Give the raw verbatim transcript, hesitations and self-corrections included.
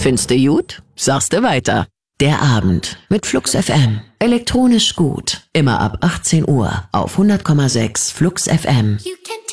Findest du gut? Sagst du weiter. Der Abend mit Flux F M. Elektronisch gut. Immer ab achtzehn Uhr auf hundert Komma sechs Flux F M. You can